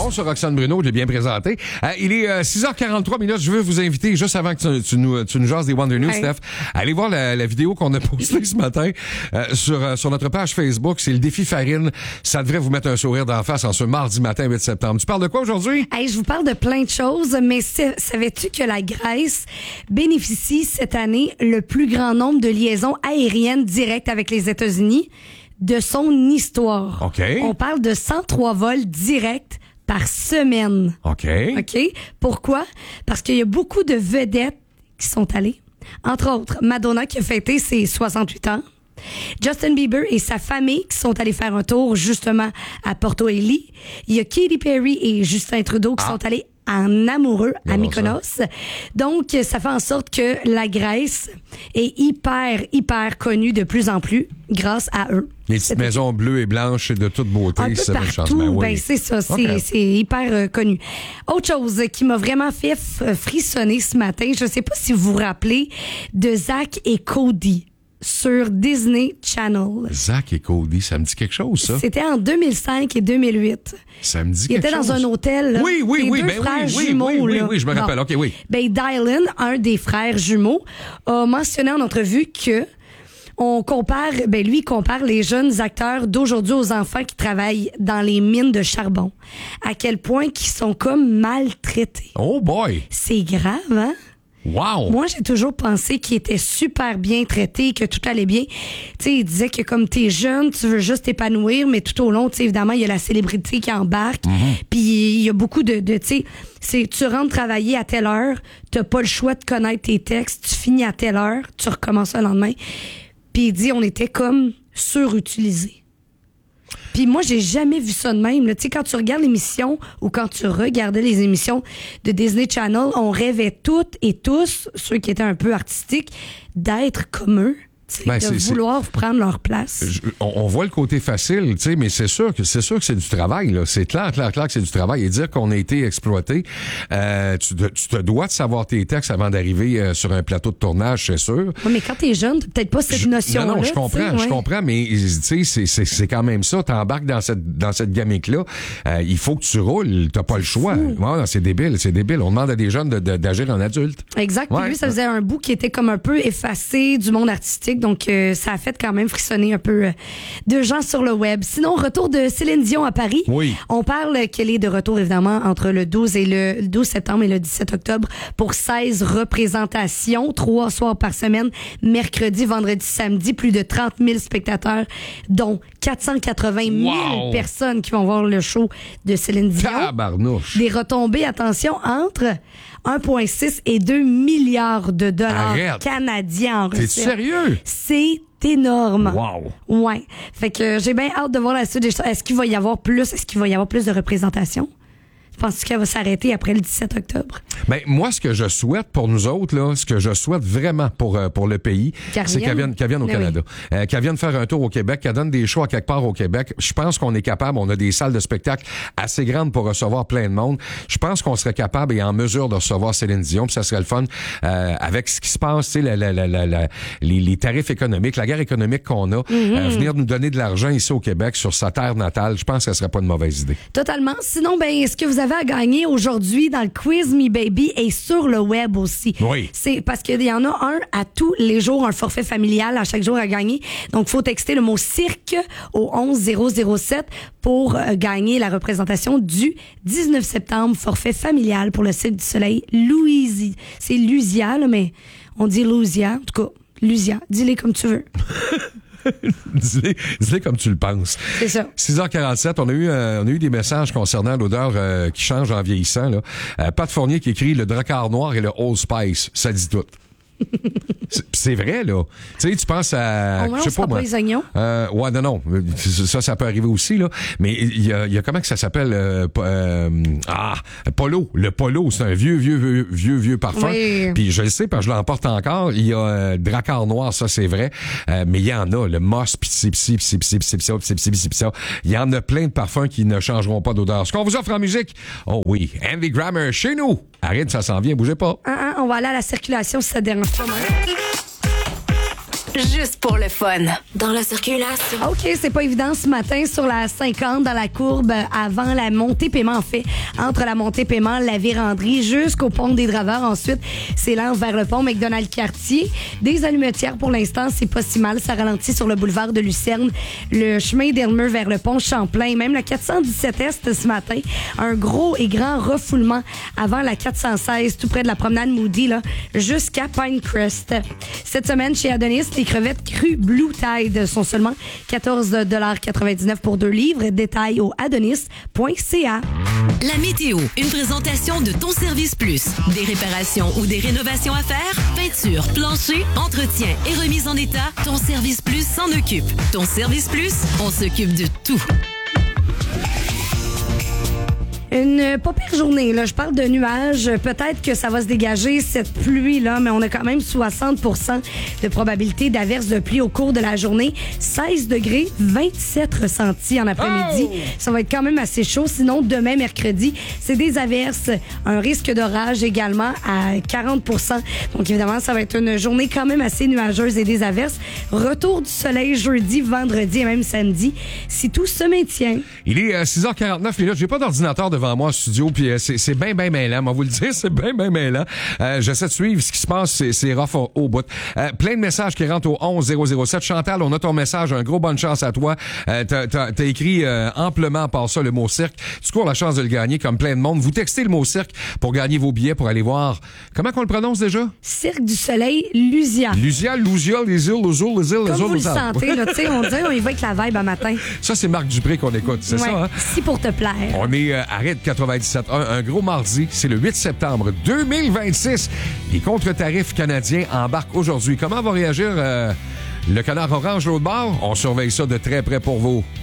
bon sur Roxane Bruno, je l'ai bien présenté. Il est 6h43 minutes. Je veux vous inviter, juste avant que tu nous jases des Wonder News, Steph, allez voir la vidéo qu'on a postée ce matin sur notre page Facebook. C'est le défi farine. Ça devrait vous mettre un sourire d'en face en ce mardi matin 8 septembre. Tu parles de quoi aujourd'hui? Hey, je vous parle de plein de choses, mais savais-tu que la Grèce bénéficie cette année le plus grand nombre de liaisons aériennes directes avec les États-Unis de son histoire? OK. On parle de 103 vols directs par semaine. OK. OK? Pourquoi? Parce qu'il y a beaucoup de vedettes qui sont allées. Entre autres, Madonna qui a fêté ses 68 ans. Justin Bieber et sa famille qui sont allés faire un tour justement à Porto Eli. Il y a Katy Perry et Justin Trudeau qui sont allés en amoureux à Mykonos. Donc, ça fait en sorte que la Grèce est hyper connue de plus en plus grâce à eux. Les petites maisons bleues et blanches de toute beauté. Un peu partout, ben c'est ça, c'est hyper connu. Autre chose qui m'a vraiment fait frissonner ce matin, je sais pas si vous vous rappelez de Zach et Cody sur Disney Channel. Zach et Cody, ça me dit quelque chose, ça? C'était en 2005 et 2008. Ça me dit Ils quelque chose. étaient dans un hôtel. Là. Oui, je me rappelle. OK, oui. Ben, Dylan, un des frères jumeaux, a mentionné en entrevue que lui compare les jeunes acteurs d'aujourd'hui aux enfants qui travaillent dans les mines de charbon. À quel point qu'ils sont comme maltraités. Oh boy! C'est grave, hein? Wow! Moi, j'ai toujours pensé qu'il était super bien traité, que tout allait bien. Tu sais, il disait que comme t'es jeune, tu veux juste t'épanouir, mais tout au long, tu sais, évidemment, il y a la célébrité qui embarque. Puis il y a beaucoup de tu sais, tu rentres travailler à telle heure, t'as pas le choix de connaître tes textes, tu finis à telle heure, tu recommences le lendemain. Puis il dit, on était comme surutilisés. Puis moi, j'ai jamais vu ça de même. Tu sais, quand tu regardes l'émission ou quand tu regardais les émissions de Disney Channel, on rêvait toutes et tous, ceux qui étaient un peu artistiques, d'être comme eux. Vouloir prendre leur place. On voit le côté facile, tu sais, mais c'est sûr que c'est du travail, là. C'est clair que c'est du travail. Et dire qu'on a été exploité, tu te dois de savoir tes textes avant d'arriver sur un plateau de tournage, c'est sûr. Oui, mais quand t'es jeune, t'as peut-être pas cette notion-là. Non, je comprends, mais tu sais, c'est quand même ça. T'embarques dans cette gamique-là. Il faut que tu roules. T'as pas le choix. Ouais, c'est débile. On demande à des jeunes d'agir en adulte. Exact. Puis lui, ça faisait un bout qui était comme un peu effacé du monde artistique. Donc, ça a fait quand même frissonner un peu de gens sur le web. Sinon, retour de Céline Dion à Paris. Oui. On parle qu'elle est de retour, évidemment, entre le 12 septembre et le 17 octobre pour 16 représentations, 3 soirs par semaine, mercredi, vendredi, samedi. Plus de 30 000 spectateurs, dont 480 000 personnes qui vont voir le show de Céline Dion. Tabarnouche. Des retombées, attention, entre 1,6 et 2 milliards de dollars canadiens en recettes. T'es sérieux? C'est énorme. Wow. Ouais. Fait que j'ai bien hâte de voir la suite. Est-ce qu'il va y avoir plus de représentations? Penses-tu qu'elle va s'arrêter après le 17 octobre? Ben, moi, ce que je souhaite pour nous autres, là, ce que je souhaite vraiment pour le pays, c'est qu'elle vienne au Canada. Oui. Qu'elle vienne faire un tour au Québec, qu'elle donne des shows à quelque part au Québec. Je pense qu'on est capable, on a des salles de spectacle assez grandes pour recevoir plein de monde. Je pense qu'on serait capable et en mesure de recevoir Céline Dion, puis ça serait le fun avec ce qui se passe, tu sais, les tarifs économiques, la guerre économique qu'on a, venir nous donner de l'argent ici au Québec sur sa terre natale, je pense que ce serait pas une mauvaise idée. Totalement. Sinon, ben, est-ce que vous avez à gagner aujourd'hui dans le Quiz Me Baby et sur le web aussi? Oui. C'est parce qu'il y en a un à tous les jours, un forfait familial à chaque jour à gagner. Donc, il faut texter le mot cirque au 11007 pour gagner la représentation du 19 septembre, forfait familial pour le Cirque du Soleil Louisie. C'est Lusia, là, mais on dit Louisia. En tout cas, Lusia. Dis-les comme tu veux. Dis-les comme tu le penses. C'est ça. 6h47, on a eu des messages concernant l'odeur qui change en vieillissant. Là. Pat Fournier qui écrit le Drakkar noir et le Old Spice. Ça dit tout. C'est vrai, là. Tu sais, tu penses à... je sais pas, moi. Les oignons? Ouais, non. Ça peut arriver aussi, là. Mais il y a comment que ça s'appelle? Polo. Le Polo, c'est un vieux parfum. Oui. Puis je le sais, parce que je l'emporte encore. Il y a Drakkar noir, ça, c'est vrai. Mais il y en a. Le Moss, pis ça. Il y en a plein de parfums qui ne changeront pas d'odeur. Ce qu'on vous offre en musique? Oh oui, Andy Grammer, chez nous. Arrête, ça s'en vient, bougez pas. On va aller à la circulation si ça dérange pas. juste pour le fun. Dans la circulation. OK, c'est pas évident ce matin sur la 50 dans la courbe avant la montée paiement, en fait. Entre la montée paiement, la Vérandrie jusqu'au pont des Draveurs. Ensuite, c'est lent vers le pont McDonald-Cartier. Des allumetières pour l'instant, c'est pas si mal. Ça ralentit sur le boulevard de Lucerne, le chemin d'Elmer vers le pont Champlain, même la 417 Est ce matin. Un gros et grand refoulement avant la 416, tout près de la promenade Moody, là, jusqu'à Pinecrest. Cette semaine, chez Adonis, les crevettes crues Blue Tide sont seulement 14,99 pour 2 livres. Détails au adonis.ca. La météo, une présentation de Ton Service Plus. Des réparations ou des rénovations à faire? Peinture, plancher, entretien et remise en état, Ton Service Plus s'en occupe. Ton Service Plus, on s'occupe de tout. Une pas pire journée, là. Je parle de nuages. Peut-être que ça va se dégager, cette pluie-là, mais on a quand même 60% de probabilité d'averses de pluie au cours de la journée. 16 degrés, 27 ressentis en après-midi. Oh! Ça va être quand même assez chaud. Sinon, demain, mercredi, c'est des averses. Un risque d'orage également à 40%. Donc, évidemment, ça va être une journée quand même assez nuageuse et des averses. Retour du soleil jeudi, vendredi et même samedi, si tout se maintient. Il est 6h49 minutes. J'ai pas d'ordinateur devant moi en studio, puis c'est bien mêlant. On va vous le dire, c'est bien mêlant. J'essaie de suivre ce qui se passe, c'est rough au bout. Plein de messages qui rentrent au 11007. Chantal, on a ton message, un gros bonne chance à toi. T'as écrit amplement par ça le mot cirque. Tu cours la chance de le gagner comme plein de monde. Vous textez le mot cirque pour gagner vos billets pour aller voir. Comment qu'on le prononce déjà? Cirque du Soleil, Lusia. Lusia, les îles. Comme vous le sentez, là, tu sais, on dit, on y va avec la vibe à matin. Ça, c'est Marc Dupré qu'on écoute, c'est ça, hein? Si pour te plaire. On est arrête 97.1, un gros mardi, c'est le 8 septembre 2026. Les contre-tarifs canadiens embarquent aujourd'hui. Comment va réagir le canard orange l'autre bord? On surveille ça de très près pour vous.